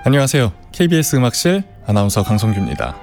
안녕하세요. KBS 음악실 아나운서 강성규입니다.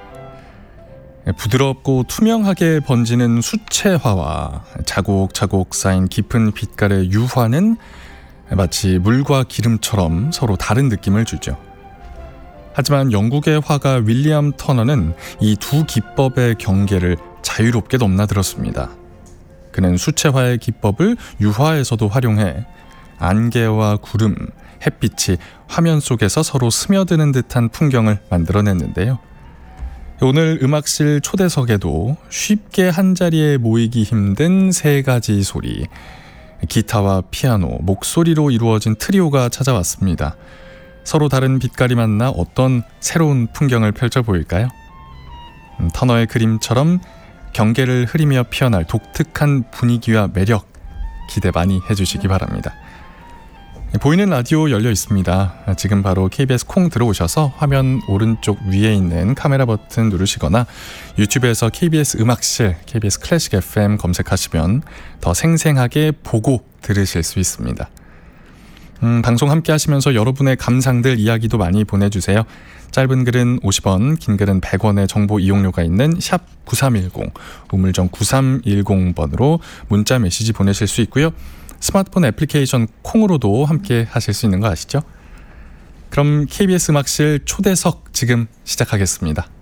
부드럽고 투명하게 번지는 수채화와 자곡자곡 쌓인 깊은 빛깔의 유화는 마치 물과 기름처럼 서로 다른 느낌을 주죠. 하지만 영국의 화가 윌리엄 터너는 이 두 기법의 경계를 자유롭게 넘나들었습니다. 그는 수채화의 기법을 유화에서도 활용해 안개와 구름, 햇빛이 화면 속에서 서로 스며드는 듯한 풍경을 만들어냈는데요. 오늘 음악실 초대석에도 쉽게 한자리에 모이기 힘든 세 가지 소리, 기타와 피아노, 목소리로 이루어진 트리오가 찾아왔습니다. 서로 다른 빛깔이 만나 어떤 새로운 풍경을 펼쳐 보일까요? 터너의 그림처럼 경계를 흐리며 피어날 독특한 분위기와 매력 기대 많이 해주시기 바랍니다. 보이는 라디오 열려 있습니다. 지금 바로 KBS 콩 들어오셔서 화면 오른쪽 위에 있는 카메라 버튼 누르시거나 유튜브에서 KBS 음악실, KBS 클래식 FM 검색하시면 더 생생하게 보고 들으실 수 있습니다. 방송 함께 하시면서 여러분의 감상들, 이야기도 많이 보내주세요. 짧은 글은 50원, 긴 글은 100원의 정보 이용료가 있는 샵 9310, 우물정 9310번으로 문자 메시지 보내실 수 있고요. 스마트폰 애플리케이션 콩으로도 함께 하실 수 있는 거 아시죠? 그럼 KBS 음악실 초대석 지금 시작하겠습니다.